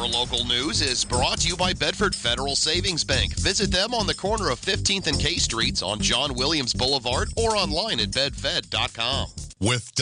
Your local news is brought to you by Bedford Federal Savings Bank. Visit them on the corner of 15th and K Streets on John Williams Boulevard or online at bedfed.com. With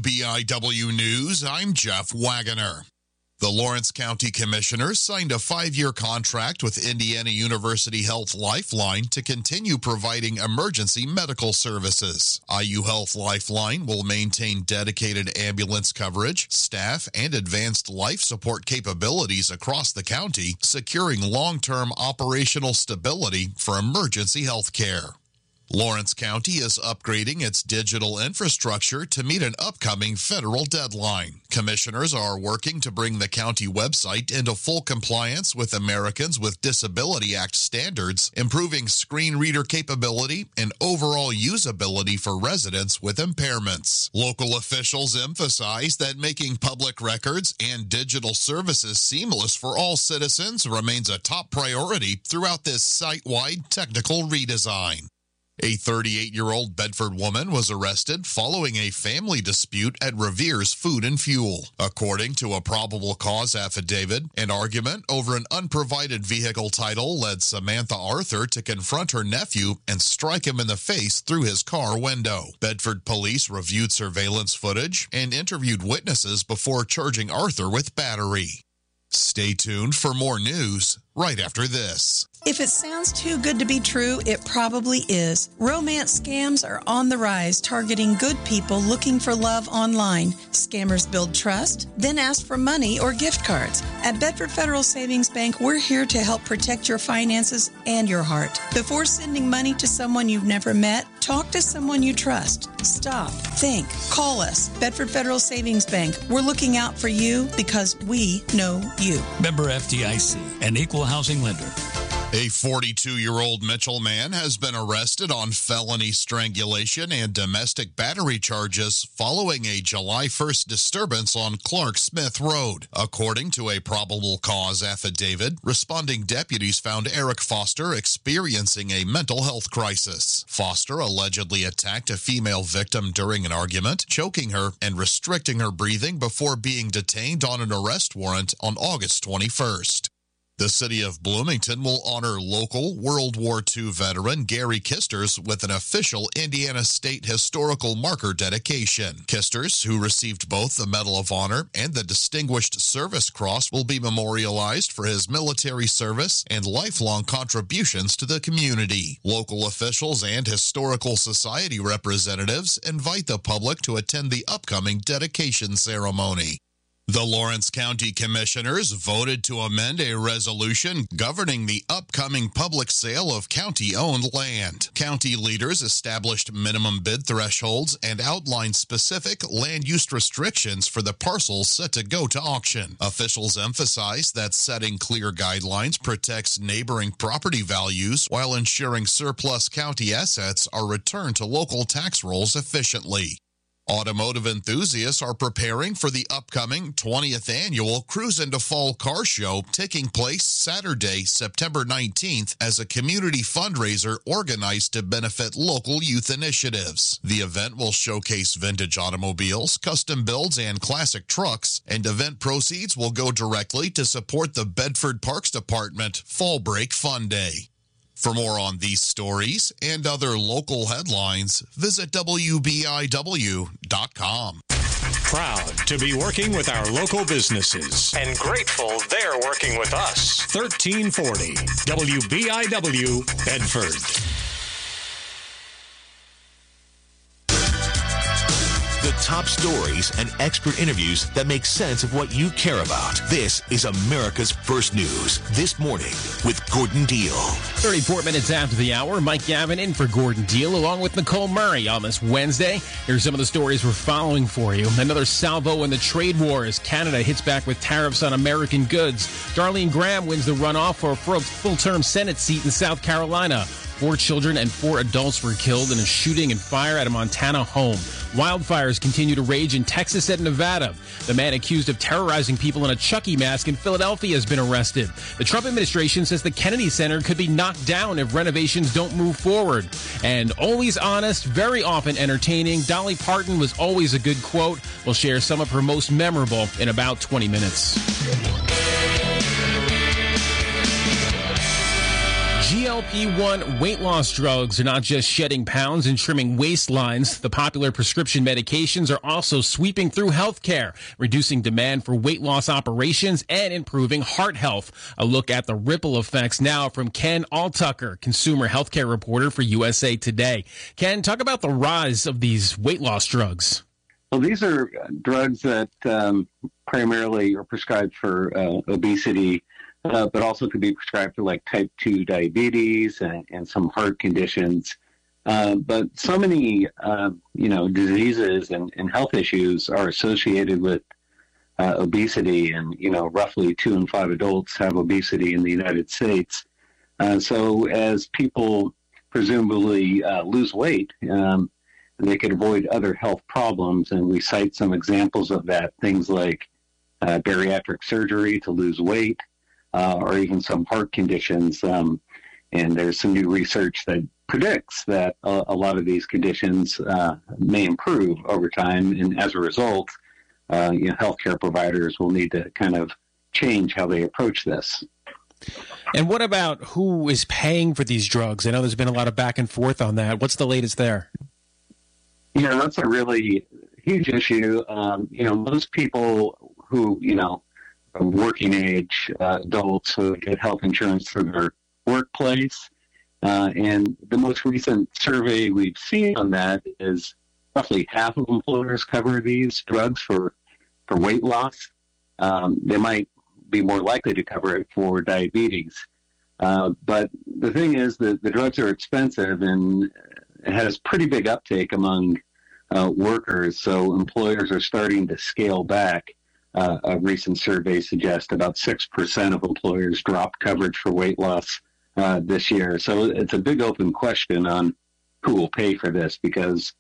WBIW News, I'm Jeff Wagoner. The Lawrence County Commissioners signed a 5-year contract with Indiana University Health Lifeline to continue providing emergency medical services. IU Health Lifeline will maintain dedicated ambulance coverage, staff, and advanced life support capabilities across the county, securing long-term operational stability for emergency health care. Lawrence County is upgrading its digital infrastructure to meet an upcoming federal deadline. Commissioners are working to bring the county website into full compliance with Americans with Disability Act standards, improving screen reader capability and overall usability for residents with impairments. Local officials emphasize that making public records and digital services seamless for all citizens remains a top priority throughout this site-wide technical redesign. A 38-year-old Bedford woman was arrested following a family dispute at Revere's Food and Fuel. According to a probable cause affidavit, an argument over an unprovided vehicle title led Samantha Arthur to confront her nephew and strike him in the face through his car window. Bedford police reviewed surveillance footage and interviewed witnesses before charging Arthur with battery. Stay tuned for more news right after this. If it sounds too good to be true, it probably is. Romance scams are on the rise, targeting good people looking for love online. Scammers build trust, then ask for money or gift cards. At Bedford Federal Savings Bank, we're here to help protect your finances and your heart. Before sending money to someone you've never met, talk to someone you trust. Stop, think, call us. Bedford Federal Savings Bank. We're looking out for you because we know you. Member FDIC, an equal housing lender. A 42-year-old Mitchell man has been arrested on felony strangulation and domestic battery charges following a July 1st disturbance on Clark Smith Road. According to a probable cause affidavit, responding deputies found Eric Foster experiencing a mental health crisis. Foster allegedly attacked a female victim during an argument, choking her and restricting her breathing before being detained on an arrest warrant on August 21st. The city of Bloomington will honor local World War II veteran Gary Kisters with an official Indiana State Historical Marker dedication. Kisters, who received both the Medal of Honor and the Distinguished Service Cross, will be memorialized for his military service and lifelong contributions to the community. Local officials and historical society representatives invite the public to attend the upcoming dedication ceremony. The Lawrence County Commissioners voted to amend a resolution governing the upcoming public sale of county-owned land. County leaders established minimum bid thresholds and outlined specific land use restrictions for the parcels set to go to auction. Officials emphasized that setting clear guidelines protects neighboring property values while ensuring surplus county assets are returned to local tax rolls efficiently. Automotive enthusiasts are preparing for the upcoming 20th annual Cruise into Fall Car Show taking place Saturday, September 19th as a community fundraiser organized to benefit local youth initiatives. The event will showcase vintage automobiles, custom builds, and classic trucks, and event proceeds will go directly to support the Bedford Parks Department Fall Break Fun Day. For more on these stories and other local headlines, visit WBIW.com. Proud to be working with our local businesses and grateful they're working with us. 1340 WBIW Bedford. The top stories and expert interviews that make sense of what you care about. This is America's First News This Morning with Gordon Deal. 34 minutes after the hour, Mike Gavin in for Gordon Deal along with Nicole Murray on this Wednesday. Here's some of the stories we're following for you. Another salvo in the trade war as Canada hits back with tariffs on American goods. Darlene Graham wins the runoff for a full-term Senate seat in South Carolina. 4 children and 4 adults were killed in a shooting and fire at a Montana home. Wildfires continue to rage in Texas and Nevada. The man accused of terrorizing people in a Chucky mask in Philadelphia has been arrested. The Trump administration says the Kennedy Center could be knocked down if renovations don't move forward. And always honest, very often entertaining, Dolly Parton was always a good quote. We'll share some of her most memorable in about 20 minutes. GLP-1 weight loss drugs are not just shedding pounds and trimming waistlines. The popular prescription medications are also sweeping through healthcare, reducing demand for weight loss operations and improving heart health. A look at the ripple effects now from Ken Alltucker, consumer healthcare reporter for USA Today. Ken, talk about the rise of these weight loss drugs. Well, these are drugs that primarily are prescribed for obesity, but also could be prescribed for like type 2 diabetes and some heart conditions. But so many, diseases and health issues are associated with obesity, and, roughly 2 in 5 adults have obesity in the United States. So as people presumably lose weight, they could avoid other health problems. And we cite some examples of that, things like bariatric surgery to lose weight, or even some heart conditions. And there's some new research that predicts that a lot of these conditions may improve over time. And as a result, healthcare providers will need to kind of change how they approach this. And what about who is paying for these drugs? I know there's been a lot of back and forth on that. What's the latest there? Yeah, that's a really huge issue. Most people who, are working age adults who get health insurance through their workplace. And the most recent survey we've seen on that is roughly half of employers cover these drugs for weight loss. They might be more likely to cover it for diabetes. But the thing is that the drugs are expensive, and it has pretty big uptake among workers, so employers are starting to scale back. A recent survey suggests about 6% of employers dropped coverage for weight loss this year. So it's a big open question on who will pay for this, because,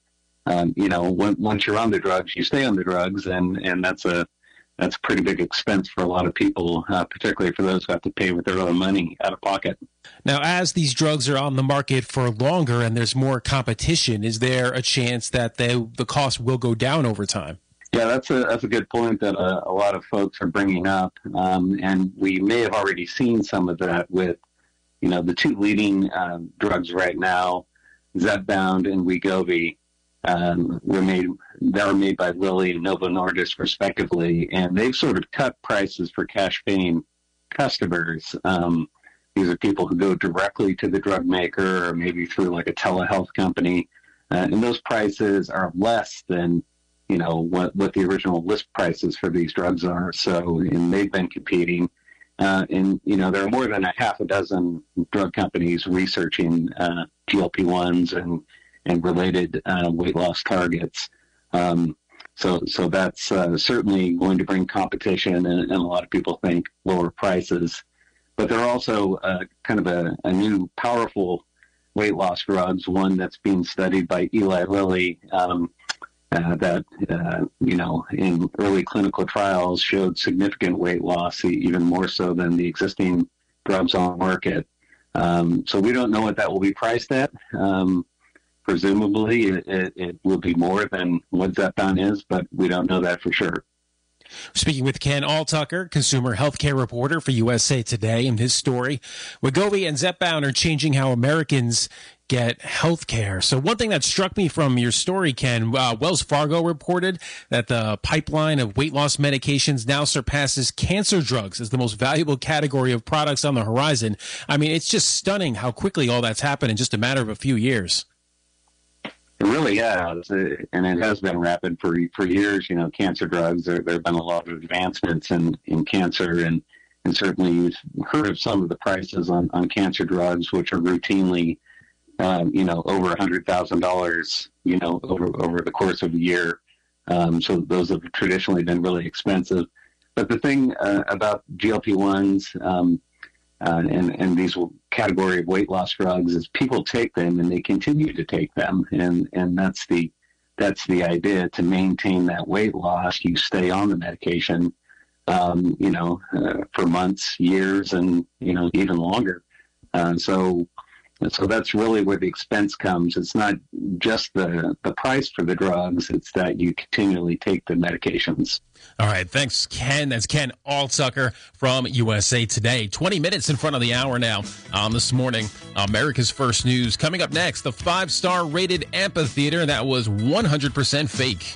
once you're on the drugs, you stay on the drugs, and that's a pretty big expense for a lot of people, particularly for those who have to pay with their own money out of pocket. Now, as these drugs are on the market for longer and there's more competition, is there a chance that the cost will go down over time? Yeah, that's a good point that a lot of folks are bringing up, and we may have already seen some of that with, the two leading drugs right now, Zepbound and Wegovy. They were made by Lilly and Novo Nordisk, respectively, and they've sort of cut prices for cash paying customers. These are people who go directly to the drug maker, or maybe through like a telehealth company, and those prices are less than what the original list prices for these drugs are. So, and they've been competing, and there are more than a half a dozen drug companies researching GLP-1s and related weight loss targets. So that's certainly going to bring competition, and a lot of people think lower prices. But there are also kind of a new powerful weight loss drugs, one that's being studied by Eli Lilly, that in early clinical trials showed significant weight loss, even more so than the existing drugs on the market. So we don't know what that will be priced at. Presumably, it will be more than what Zepbound is, but we don't know that for sure. Speaking with Ken Alltucker, consumer healthcare reporter for USA Today, and his story, Wegovy and Zepbound are changing how Americans get healthcare. So one thing that struck me from your story, Ken, Wells Fargo reported that the pipeline of weight loss medications now surpasses cancer drugs as the most valuable category of products on the horizon. I mean, it's just stunning how quickly all that's happened in just a matter of a few years. It really has, and it has been rapid for years. Cancer drugs, there have been a lot of advancements in cancer, and certainly you've heard of some of the prices on cancer drugs, which are routinely, over $100,000, over the course of a year. So those have traditionally been really expensive. But the thing about GLP-1s, and these category of weight loss drugs, is people take them and they continue to take them, and that's the idea, to maintain that weight loss. You stay on the medication, for months, years, and even longer. So And so that's really where the expense comes. It's not just the price for the drugs, it's that you continually take the medications. All right, thanks, Ken. That's Ken Altsucker from USA Today. 20 minutes in front of the hour now this morning. America's First News. Coming up next, the 5-star rated amphitheater that was 100% fake.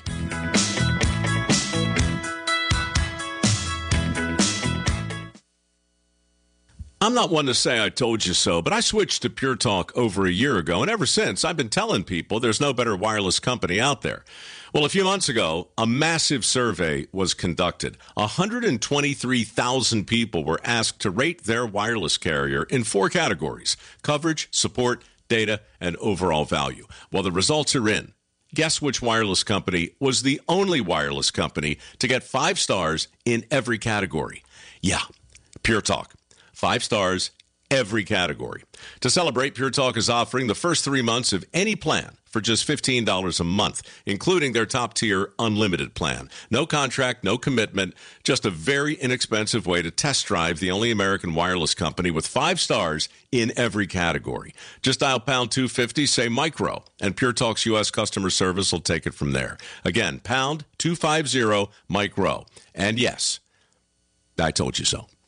I'm not one to say I told you so, but I switched to Pure Talk over a year ago, and ever since, I've been telling people there's no better wireless company out there. Well, a few months ago, a massive survey was conducted. 123,000 people were asked to rate their wireless carrier in 4 categories: coverage, support, data, and overall value. Well, the results are in. Guess which wireless company was the only wireless company to get 5 stars in every category? Yeah, Pure Talk. 5 stars, every category. To celebrate, Pure Talk is offering the first 3 months of any plan for just $15 a month, including their top-tier unlimited plan. No contract, no commitment, just a very inexpensive way to test drive the only American wireless company with 5 stars in every category. Just dial pound 250, say micro, and Pure Talk's U.S. customer service will take it from there. Again, pound 250 micro. And yes, I told you so.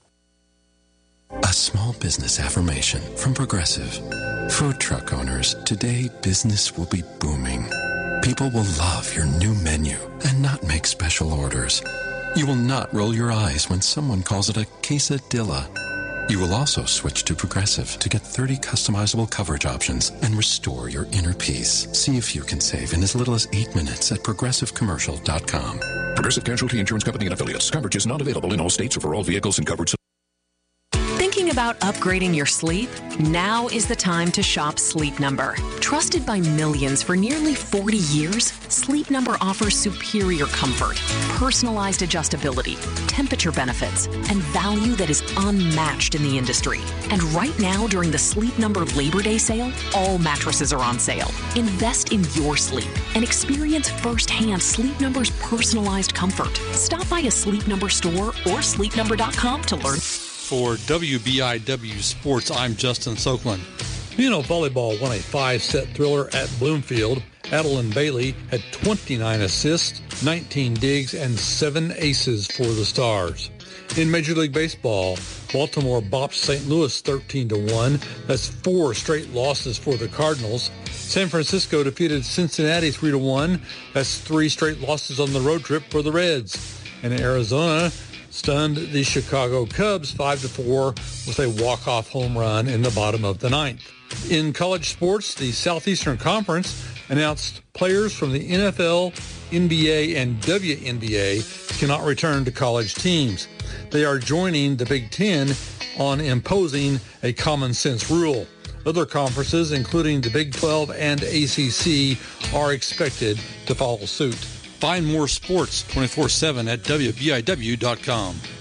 A small business affirmation from Progressive. Food truck owners, today business will be booming. People will love your new menu and not make special orders. You will not roll your eyes when someone calls it a quesadilla. You will also switch to Progressive to get 30 customizable coverage options and restore your inner peace. See if you can save in as little as 8 minutes at progressivecommercial.com. Progressive Casualty Insurance Company and Affiliates. Coverage is not available in all states or for all vehicles and coverage. Thinking about upgrading your sleep? Now is the time to shop Sleep Number. Trusted by millions for nearly 40 years, Sleep Number offers superior comfort, personalized adjustability, temperature benefits, and value that is unmatched in the industry. And right now, during the Sleep Number Labor Day sale, all mattresses are on sale. Invest in your sleep and experience firsthand Sleep Number's personalized comfort. Stop by a Sleep Number store or sleepnumber.com to learn. For WBIW Sports, I'm Justin Soakland. Volleyball won a 5-set thriller at Bloomfield. Adeline Bailey had 29 assists, 19 digs, and 7 aces for the Stars. In Major League Baseball, Baltimore bopped St. Louis 13-1. That's 4 straight losses for the Cardinals. San Francisco defeated Cincinnati 3-1. That's 3 straight losses on the road trip for the Reds. And Arizona stunned the Chicago Cubs 5-4 with a walk-off home run in the bottom of the 9th. In college sports, the Southeastern Conference announced players from the NFL, NBA, and WNBA cannot return to college teams. They are joining the Big Ten on imposing a common sense rule. Other conferences, including the Big 12 and ACC, are expected to follow suit. Find more sports 24/7 at WBIW.com.